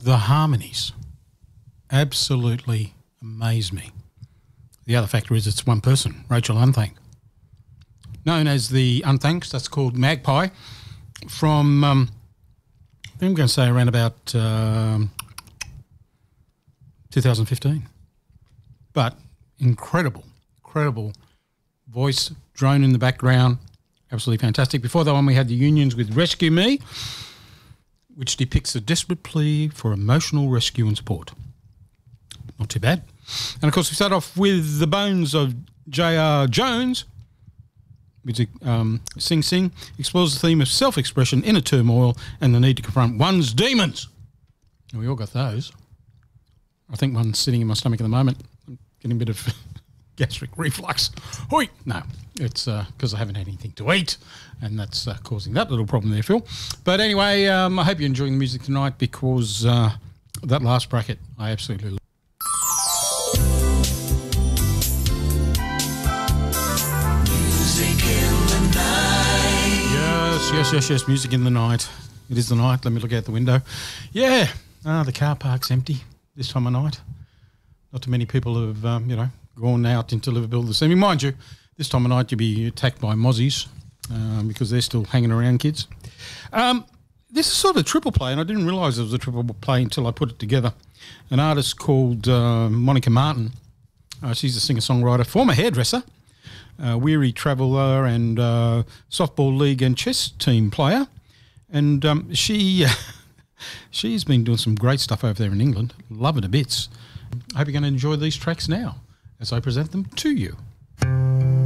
The harmonies absolutely amaze me. The other factor is it's one person, Rachel Unthank. Known as the Unthanks, that's called Magpie, from, I think I'm going to say around about 2015. But incredible voice, drone in the background, absolutely fantastic. Before that one we had the Unions with Rescue Me, which depicts a desperate plea for emotional rescue and support. Not too bad. And, of course, we start off with The Bones of J.R. Jones. Music, Sing Sing explores the theme of self-expression, inner turmoil, and the need to confront one's demons. And we all got those. I think one's sitting in my stomach at the moment. I'm getting a bit of gastric reflux. Hoi! No, it's because I haven't had anything to eat, and that's causing that little problem there, Phil. But anyway, I hope you're enjoying the music tonight, because that last bracket I absolutely love. Music in the night. Yes, music in the night. It is the night. Let me look out the window. Yeah, the car park's empty this time of night. Not too many people have, gone out into Liverpool this evening. Mind you, this time of night you'll be attacked by mozzies because they're still hanging around, kids. This is sort of a triple play, and I didn't realise it was a triple play until I put it together. An artist called Monica Martin. She's a singer-songwriter, former hairdresser, weary traveller, and softball league and chess team player. And she's been doing some great stuff over there in England. Love it a bits. I hope you're going to enjoy these tracks now as I present them to you.